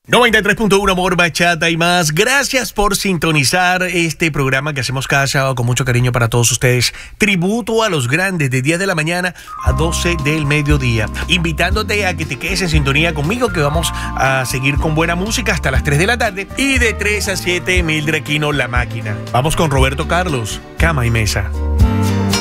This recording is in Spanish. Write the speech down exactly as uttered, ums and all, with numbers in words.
noventa y tres punto uno Amor, Bachata y más. Gracias por sintonizar este programa que hacemos cada sábado con mucho cariño para todos ustedes. Tributo a los grandes de diez de la mañana a doce del mediodía. Invitándote a que te quedes en sintonía conmigo, que vamos a seguir con buena música hasta las tres de la tarde. Y de tres a siete, Mildred Aquino, La Máquina. Vamos con Roberto Carlos, Cama y Mesa.